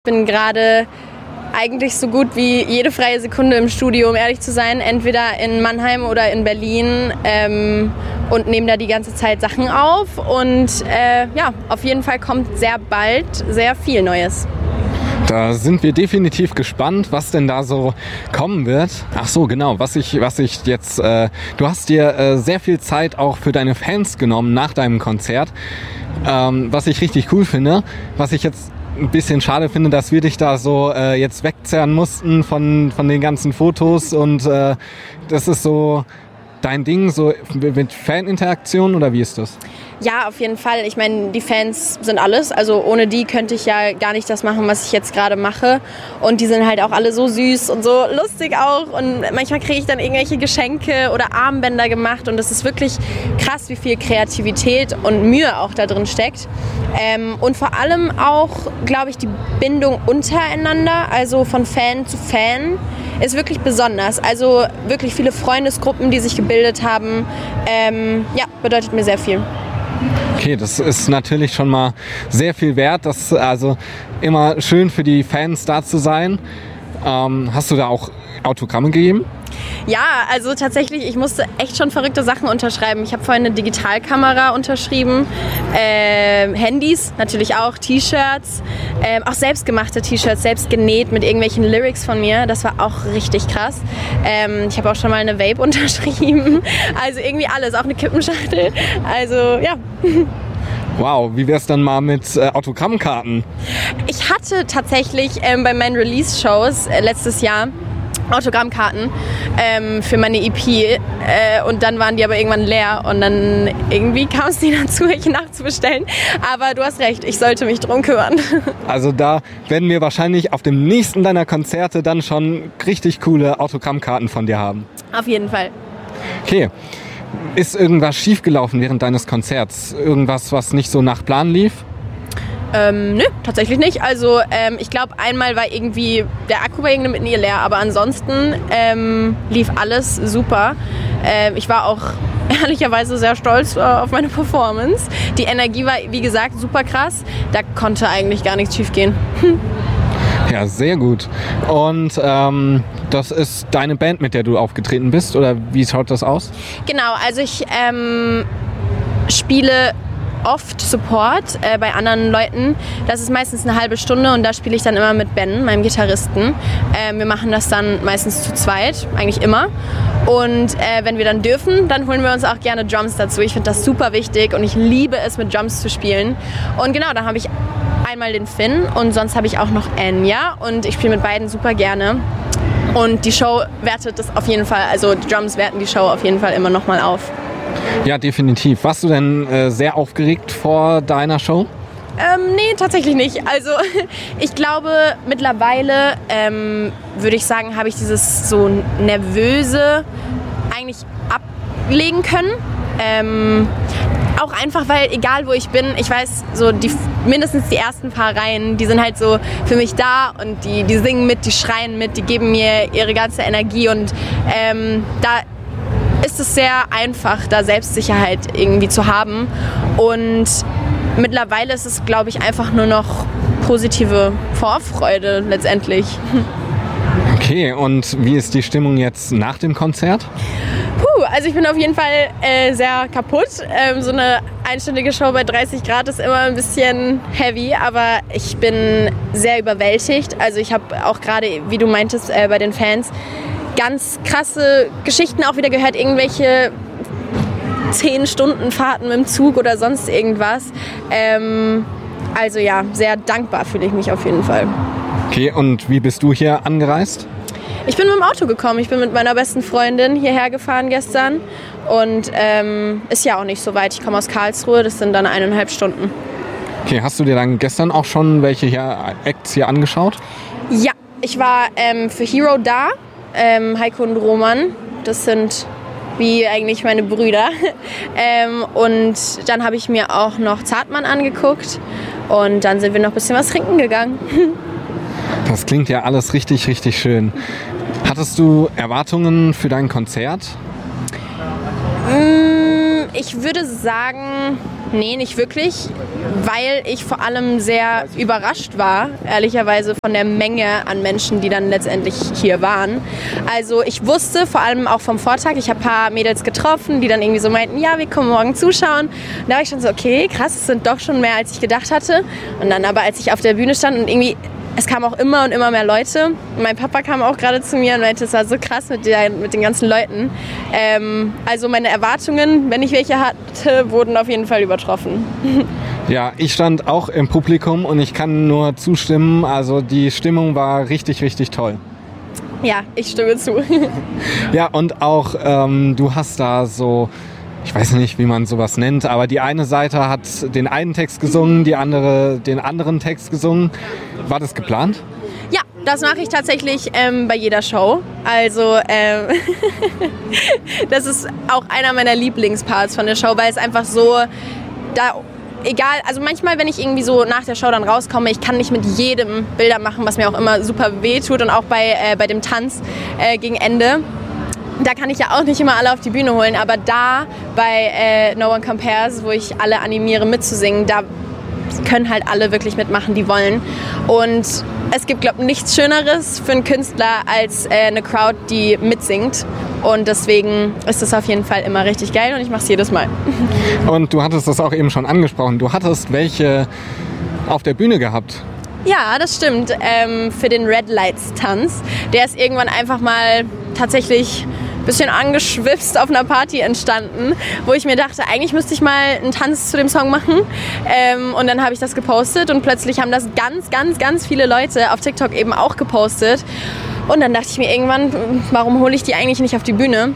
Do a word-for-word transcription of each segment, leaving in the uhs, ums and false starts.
Ich bin gerade eigentlich so gut wie jede freie Sekunde im Studio, um ehrlich zu sein. Entweder in Mannheim oder in Berlin ähm, und nehme da die ganze Zeit Sachen auf. Und äh, ja, auf jeden Fall kommt sehr bald sehr viel Neues. Da sind wir definitiv gespannt, was denn da so kommen wird. Ach so, genau, was ich, was ich jetzt, äh, du hast dir äh, sehr viel Zeit auch für deine Fans genommen nach deinem Konzert, ähm, was ich richtig cool finde. Was ich jetzt ein bisschen schade finde, dass wir dich da so äh, jetzt wegzerren mussten von, von den ganzen Fotos und äh, das ist so dein Ding, so mit Faninteraktion oder wie ist das? Ja, auf jeden Fall. Ich meine, die Fans sind alles. Also ohne die könnte ich ja gar nicht das machen, was ich jetzt gerade mache. Und die sind halt auch alle so süß und so lustig auch. Und manchmal kriege ich dann irgendwelche Geschenke oder Armbänder gemacht. Und es ist wirklich krass, wie viel Kreativität und Mühe auch da drin steckt. Ähm, und vor allem auch, glaube ich, die Bindung untereinander, also von Fan zu Fan, ist wirklich besonders. Also wirklich viele Freundesgruppen, die sich gebildet haben. Ähm, ja, bedeutet mir sehr viel. Okay, das ist natürlich schon mal sehr viel wert. Das ist also immer schön für die Fans da zu sein. Ähm, hast du da auch Autogramme gegeben? Ja, also tatsächlich, ich musste echt schon verrückte Sachen unterschreiben. Ich habe vorhin eine Digitalkamera unterschrieben, äh, Handys natürlich auch, T-Shirts, äh, auch selbstgemachte T-Shirts, selbst genäht mit irgendwelchen Lyrics von mir. Das war auch richtig krass. Ähm, ich habe auch schon mal eine Vape unterschrieben, also irgendwie alles, auch eine Kippenschachtel. Also ja. Wow, wie wär's dann mal mit äh, Autogrammkarten? Ich hatte tatsächlich ähm, bei meinen Release-Shows äh, letztes Jahr Autogrammkarten ähm, für meine E P äh, und dann waren die aber irgendwann leer und dann irgendwie kam es nie dazu, welche nachzubestellen. Aber du hast recht, ich sollte mich drum kümmern. Also da werden wir wahrscheinlich auf dem nächsten deiner Konzerte dann schon richtig coole Autogrammkarten von dir haben. Auf jeden Fall. Okay. Ist irgendwas schiefgelaufen während deines Konzerts? Irgendwas, was nicht so nach Plan lief? Ähm, nö, tatsächlich nicht. Also ähm, ich glaube, einmal war irgendwie der Akku bei irgendeinem Mitglied leer, aber ansonsten ähm, lief alles super. Ähm, ich war auch ehrlicherweise sehr stolz äh, auf meine Performance. Die Energie war, wie gesagt, super krass. Da konnte eigentlich gar nichts schief gehen. Ja, sehr gut. Und ähm, das ist deine Band, mit der du aufgetreten bist, oder wie schaut das aus? Genau, also ich ähm, spiele oft Support äh, bei anderen Leuten. Das ist meistens eine halbe Stunde und da spiele ich dann immer mit Ben, meinem Gitarristen. Ähm, wir machen das dann meistens zu zweit, eigentlich immer. Und äh, wenn wir dann dürfen, dann holen wir uns auch gerne Drums dazu. Ich finde das super wichtig und ich liebe es, mit Drums zu spielen. Und genau, da habe ich einmal den Finn und sonst habe ich auch noch Enya und ich spiele mit beiden super gerne. Und die Show wertet das auf jeden Fall, also die Drums werten die Show auf jeden Fall immer nochmal auf. Ja, definitiv. Warst du denn äh, sehr aufgeregt vor deiner Show? Ähm, nee, tatsächlich nicht. Also ich glaube, mittlerweile ähm, würde ich sagen, habe ich dieses so Nervöse eigentlich ablegen können. Ähm, auch einfach, weil egal wo ich bin, ich weiß, so die, mindestens die ersten paar Reihen, die sind halt so für mich da und die, die singen mit, die schreien mit, die geben mir ihre ganze Energie und ähm, da ist es sehr einfach, da Selbstsicherheit irgendwie zu haben. Und mittlerweile ist es, glaube ich, einfach nur noch positive Vorfreude letztendlich. Okay, und wie ist die Stimmung jetzt nach dem Konzert? Puh, also ich bin auf jeden Fall äh, sehr kaputt. Ähm, so eine einstündige Show bei dreißig Grad ist immer ein bisschen heavy, aber ich bin sehr überwältigt. Also ich habe auch gerade, wie du meintest, äh, bei den Fans ganz krasse Geschichten auch wieder gehört, irgendwelche zehn Stunden Fahrten mit dem Zug oder sonst irgendwas. Ähm, also ja, sehr dankbar fühle ich mich auf jeden Fall. Okay, und wie bist du hier angereist? Ich bin mit dem Auto gekommen. Ich bin mit meiner besten Freundin hierher gefahren gestern und ähm, ist ja auch nicht so weit. Ich komme aus Karlsruhe, das sind dann eineinhalb Stunden. Okay, hast du dir dann gestern auch schon welche hier, Acts hier angeschaut? Ja, ich war ähm, für Hero da. Ähm, Heiko und Roman, das sind wie eigentlich meine Brüder. ähm, und dann habe ich mir auch noch Zartmann angeguckt und dann sind wir noch ein bisschen was trinken gegangen. Das klingt ja alles richtig, richtig schön. Hattest du Erwartungen für dein Konzert? Mm, ich würde sagen, nee, nicht wirklich, weil ich vor allem sehr überrascht war, ehrlicherweise, von der Menge an Menschen, die dann letztendlich hier waren. Also ich wusste vor allem auch vom Vortag, ich habe ein paar Mädels getroffen, die dann irgendwie so meinten, ja, wir kommen morgen zuschauen. Und da war ich schon so, okay, krass, es sind doch schon mehr, als ich gedacht hatte. Und dann aber, als ich auf der Bühne stand und irgendwie, es kamen auch immer und immer mehr Leute. Mein Papa kam auch gerade zu mir und meinte, es war so krass mit, der, mit den ganzen Leuten. Ähm, also meine Erwartungen, wenn ich welche hatte, wurden auf jeden Fall übertroffen. Ja, ich stand auch im Publikum und ich kann nur zustimmen. Also die Stimmung war richtig, richtig toll. Ja, ich stimme zu. Ja, und auch ähm, du hast da so... Ich weiß nicht, wie man sowas nennt, aber die eine Seite hat den einen Text gesungen, die andere den anderen Text gesungen. War das geplant? Ja, das mache ich tatsächlich ähm, bei jeder Show. Also ähm, das ist auch einer meiner Lieblingsparts von der Show, weil es einfach so, da egal, also manchmal, wenn ich irgendwie so nach der Show dann rauskomme, ich kann nicht mit jedem Bilder machen, was mir auch immer super weh tut und auch bei, äh, bei dem Tanz äh, gegen Ende. Da kann ich ja auch nicht immer alle auf die Bühne holen, aber da bei äh, No One Compares, wo ich alle animiere mitzusingen, da können halt alle wirklich mitmachen, die wollen. Und es gibt, glaube ich, nichts Schöneres für einen Künstler als äh, eine Crowd, die mitsingt. Und deswegen ist das auf jeden Fall immer richtig geil und ich mache es jedes Mal. Und du hattest das auch eben schon angesprochen. Du hattest welche auf der Bühne gehabt. Ja, das stimmt. Ähm, für den Red Lights Tanz. Der ist irgendwann einfach mal tatsächlich ein bisschen angeschwipst auf einer Party entstanden, wo ich mir dachte, eigentlich müsste ich mal einen Tanz zu dem Song machen. Ähm, und dann habe ich das gepostet und plötzlich haben das ganz, ganz, ganz viele Leute auf TikTok eben auch gepostet. Und dann dachte ich mir irgendwann, warum hole ich die eigentlich nicht auf die Bühne?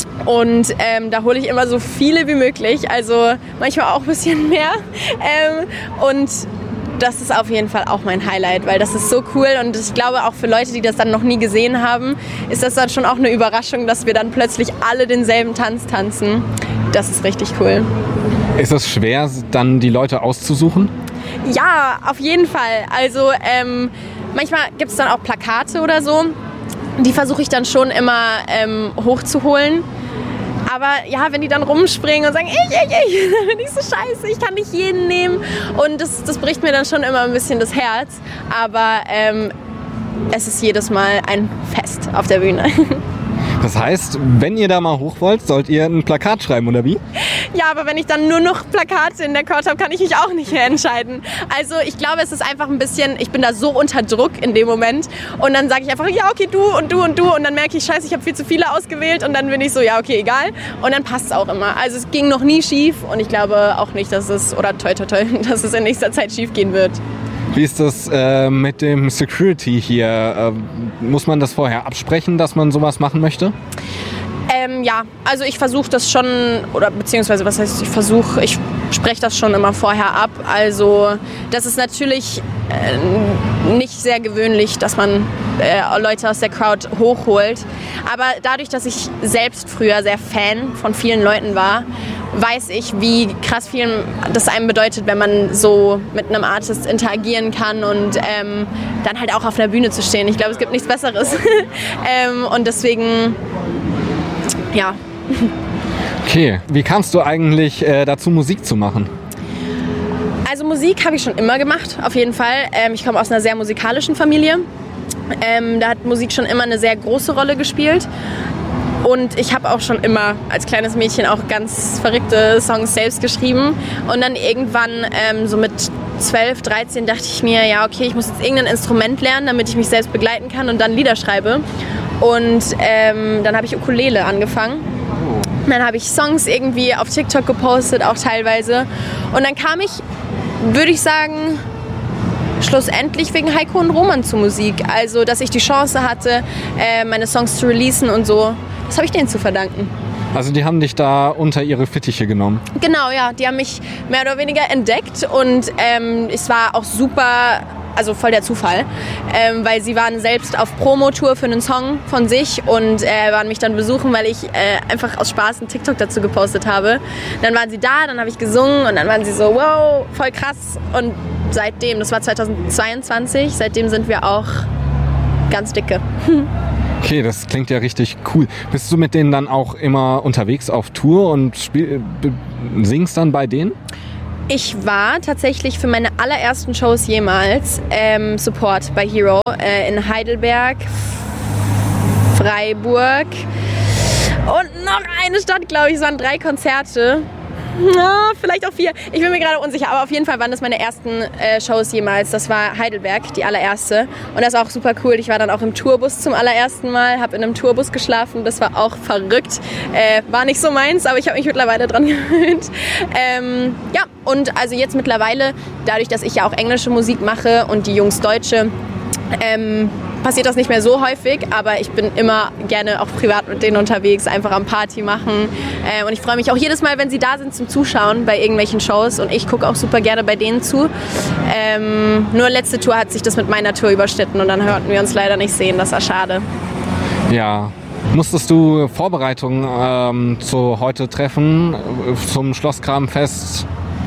Und ähm, da hole ich immer so viele wie möglich, also manchmal auch ein bisschen mehr. Ähm, und das ist auf jeden Fall auch mein Highlight, weil das ist so cool und ich glaube auch für Leute, die das dann noch nie gesehen haben, ist das dann schon auch eine Überraschung, dass wir dann plötzlich alle denselben Tanz tanzen. Das ist richtig cool. Ist es schwer, dann die Leute auszusuchen? Ja, auf jeden Fall. Also ähm, manchmal gibt es dann auch Plakate oder so, die versuche ich dann schon immer ähm, hochzuholen. Aber ja, wenn die dann rumspringen und sagen, ich, ich, ich, dann bin ich so scheiße, ich kann nicht jeden nehmen. Und das, das bricht mir dann schon immer ein bisschen das Herz. Aber ähm, es ist jedes Mal ein Fest auf der Bühne. Das heißt, wenn ihr da mal hoch wollt, sollt ihr ein Plakat schreiben, oder wie? Ja, aber wenn ich dann nur noch Plakate in der Crowd habe, kann ich mich auch nicht mehr entscheiden. Also ich glaube, es ist einfach ein bisschen, ich bin da so unter Druck in dem Moment. Und dann sage ich einfach, ja, okay, du und du und du. Und dann merke ich, scheiße, ich habe viel zu viele ausgewählt. Und dann bin ich so, ja, okay, egal. Und dann passt es auch immer. Also es ging noch nie schief. Und ich glaube auch nicht, dass es, oder toi, toi, toi, dass es in nächster Zeit schief gehen wird. Wie ist das äh, mit dem Security hier? Äh, muss man das vorher absprechen, dass man sowas machen möchte? Ähm, ja, also ich versuche das schon, oder beziehungsweise was heißt ich versuche, ich spreche das schon immer vorher ab. Also das ist natürlich äh, nicht sehr gewöhnlich, dass man äh, Leute aus der Crowd hochholt. Aber dadurch, dass ich selbst früher sehr Fan von vielen Leuten war, weiß ich, wie krass viel das einem bedeutet, wenn man so mit einem Artist interagieren kann und ähm, dann halt auch auf einer Bühne zu stehen. Ich glaube, es gibt nichts Besseres. ähm, und deswegen, ja. Okay, wie kamst du eigentlich äh, dazu, Musik zu machen? Also Musik habe ich schon immer gemacht, auf jeden Fall. Ähm, ich komme aus einer sehr musikalischen Familie. Ähm, da hat Musik schon immer eine sehr große Rolle gespielt. Und ich habe auch schon immer als kleines Mädchen auch ganz verrückte Songs selbst geschrieben. Und dann irgendwann ähm, so mit zwölf, dreizehn dachte ich mir, ja okay, ich muss jetzt irgendein Instrument lernen, damit ich mich selbst begleiten kann und dann Lieder schreibe. Und ähm, dann habe ich Ukulele angefangen. Dann habe ich Songs irgendwie auf TikTok gepostet, auch teilweise. Und dann kam ich, würde ich sagen, schlussendlich wegen Heiko und Roman zur Musik. Also, dass ich die Chance hatte, äh, meine Songs zu releasen und so. Das habe ich denen zu verdanken. Also die haben dich da unter ihre Fittiche genommen? Genau, ja. Die haben mich mehr oder weniger entdeckt und ähm, es war auch super, also voll der Zufall, ähm, weil sie waren selbst auf Promotour für einen Song von sich und äh, waren mich dann besuchen, weil ich äh, einfach aus Spaß einen TikTok dazu gepostet habe. Dann waren sie da, dann habe ich gesungen und dann waren sie so, wow, voll krass. Und seitdem, das war zweitausendzweiundzwanzig, seitdem sind wir auch ganz dicke. Okay, das klingt ja richtig cool. Bist du mit denen dann auch immer unterwegs auf Tour und spiel, b- singst dann bei denen? Ich war tatsächlich für meine allerersten Shows jemals ähm, Support bei Hero äh, in Heidelberg, Freiburg und noch eine Stadt, glaube ich. Es waren drei Konzerte. Ja, vielleicht auch vier. Ich bin mir gerade unsicher, aber auf jeden Fall waren das meine ersten äh, Shows jemals. Das war Heidelberg, die allererste. Und das ist auch super cool. Ich war dann auch im Tourbus zum allerersten Mal, habe in einem Tourbus geschlafen. Das war auch verrückt. Äh, war nicht so meins, aber ich habe mich mittlerweile dran gewöhnt. Ähm, ja, und also jetzt mittlerweile, dadurch, dass ich ja auch englische Musik mache und die Jungs deutsche, ähm, passiert das nicht mehr so häufig, aber ich bin immer gerne auch privat mit denen unterwegs, einfach am Party machen. Äh, und ich freue mich auch jedes Mal, wenn sie da sind zum Zuschauen bei irgendwelchen Shows. Und ich gucke auch super gerne bei denen zu. Ähm, nur letzte Tour hat sich das mit meiner Tour überschnitten und dann hörten wir uns leider nicht sehen. Das war schade. Ja. Musstest du Vorbereitungen ähm, zu heute treffen, äh, zum Schlosskramfest?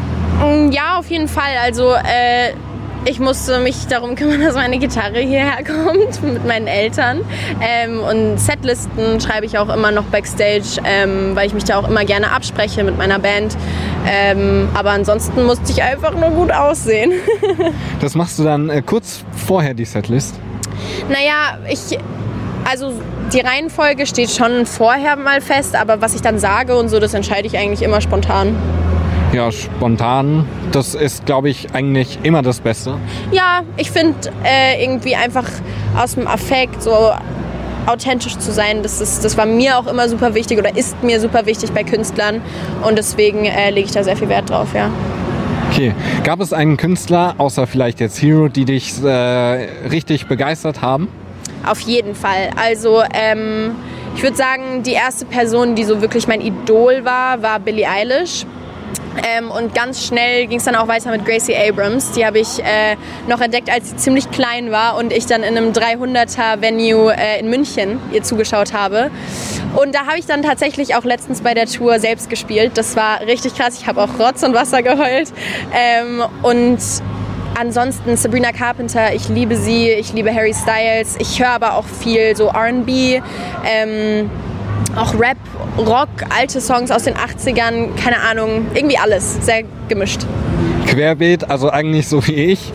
Ja, auf jeden Fall. Also äh, ich musste mich darum kümmern, dass meine Gitarre hierher kommt mit meinen Eltern. Ähm, und Setlisten schreibe ich auch immer noch Backstage, ähm, weil ich mich da auch immer gerne abspreche mit meiner Band. Ähm, aber ansonsten musste ich einfach nur gut aussehen. Das machst du dann äh, kurz vorher, die Setlist? Naja, ich... Also die Reihenfolge steht schon vorher mal fest, aber was ich dann sage und so, das entscheide ich eigentlich immer spontan. Ja, spontan, das ist, glaube ich, eigentlich immer das Beste. Ja, ich finde äh, irgendwie einfach aus dem Affekt so authentisch zu sein, das, ist, das war mir auch immer super wichtig oder ist mir super wichtig bei Künstlern und deswegen äh, lege ich da sehr viel Wert drauf, ja. Okay, gab es einen Künstler, außer vielleicht jetzt Hero, die dich äh, richtig begeistert haben? Auf jeden Fall. Also ähm, ich würde sagen, die erste Person, die so wirklich mein Idol war, war Billie Eilish. Ähm, und ganz schnell ging es dann auch weiter mit Gracie Abrams. Die habe ich äh, noch entdeckt, als sie ziemlich klein war und ich dann in einem dreihunderter Venue äh, in München ihr zugeschaut habe. Und da habe ich dann tatsächlich auch letztens bei der Tour selbst gespielt. Das war richtig krass. Ich habe auch Rotz und Wasser geheult. Ähm, und ansonsten Sabrina Carpenter, ich liebe sie. Ich liebe Harry Styles. Ich höre aber auch viel so R and B. Ähm, Auch Rap, Rock, alte Songs aus den achtzigern, keine Ahnung, irgendwie alles, sehr gemischt. Querbeet, also eigentlich so wie ich.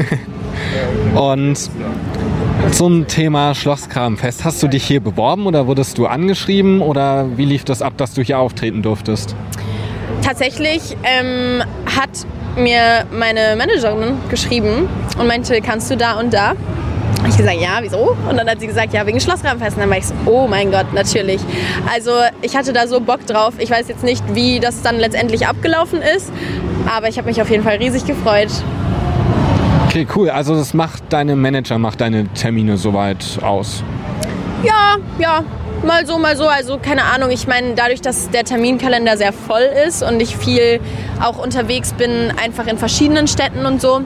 Und zum Thema Schlosskramfest, hast du dich hier beworben oder wurdest du angeschrieben oder wie lief das ab, dass du hier auftreten durftest? Tatsächlich ähm, hat mir meine Managerin geschrieben und meinte, kannst du da und da? Ich gesagt, ja, wieso? Und dann hat sie gesagt, ja, wegen Schlosskramfest. Und dann war ich so, oh mein Gott, natürlich. Also ich hatte da so Bock drauf. Ich weiß jetzt nicht, wie das dann letztendlich abgelaufen ist, aber ich habe mich auf jeden Fall riesig gefreut. Okay, cool. Also das macht deine Manager, macht deine Termine soweit aus? Ja, ja, mal so, mal so. Also keine Ahnung, ich meine, dadurch, dass der Terminkalender sehr voll ist und ich viel auch unterwegs bin, einfach in verschiedenen Städten und so,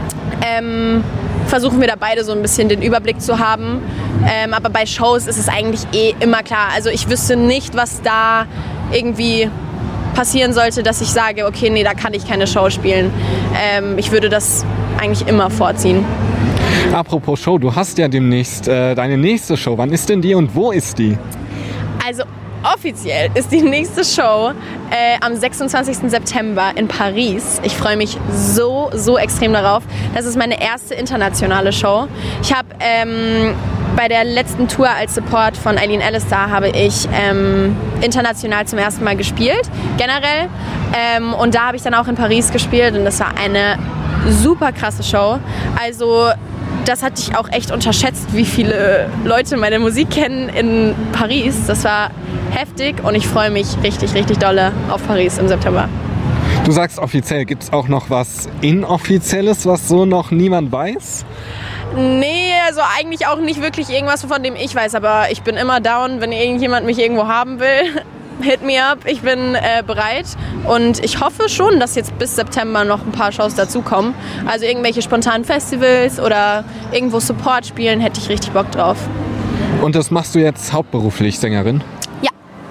ähm, versuchen wir da beide so ein bisschen den Überblick zu haben. Ähm, aber bei Shows ist es eigentlich eh immer klar. Also ich wüsste nicht, was da irgendwie passieren sollte, dass ich sage, okay, nee, da kann ich keine Show spielen. Ähm, ich würde das eigentlich immer vorziehen. Apropos Show, du hast ja demnächst äh, deine nächste Show. Wann ist denn die und wo ist die? Also offiziell ist die nächste Show äh, am sechsundzwanzigsten September in Paris. Ich freue mich so, so extrem darauf. Das ist meine erste internationale Show. Ich habe ähm, bei der letzten Tour als Support von Eileen Alistair habe ich ähm, international zum ersten Mal gespielt, generell. Ähm, und da habe ich dann auch in Paris gespielt und das war eine super krasse Show. Also das hatte ich auch echt unterschätzt, wie viele Leute meine Musik kennen in Paris. Das war heftig und ich freue mich richtig, richtig dolle auf Paris im September. Du sagst offiziell, gibt es auch noch was Inoffizielles, was so noch niemand weiß? Nee, also eigentlich auch nicht wirklich irgendwas, von dem ich weiß, aber ich bin immer down, wenn irgendjemand mich irgendwo haben will. Hit me up, ich bin äh, bereit und ich hoffe schon, dass jetzt bis September noch ein paar Shows dazukommen. Also irgendwelche spontanen Festivals oder irgendwo Support spielen, hätte ich richtig Bock drauf. Und das machst du jetzt hauptberuflich, Sängerin? Ja.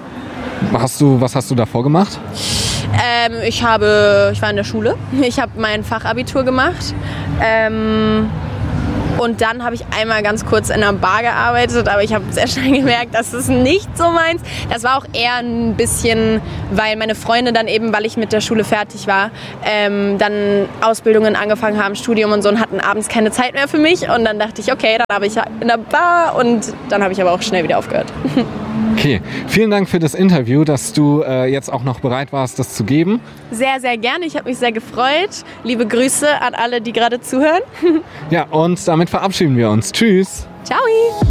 Hast du, was hast du davor gemacht? Ähm, ich habe, ich war in der Schule, ich habe mein Fachabitur gemacht. Ähm, Und dann habe ich einmal ganz kurz in einer Bar gearbeitet, aber ich habe sehr schnell gemerkt, das ist nicht so meins. Das war auch eher ein bisschen, weil meine Freunde dann eben, weil ich mit der Schule fertig war, ähm, dann Ausbildungen angefangen haben, Studium und so, und hatten abends keine Zeit mehr für mich. Und dann dachte ich, okay, dann habe ich in der Bar, und dann habe ich aber auch schnell wieder aufgehört. Okay, vielen Dank für das Interview, dass du äh, jetzt auch noch bereit warst, das zu geben. Sehr, sehr gerne. Ich habe mich sehr gefreut. Liebe Grüße an alle, die gerade zuhören. Ja, und damit verabschieden wir uns. Tschüss. Ciao.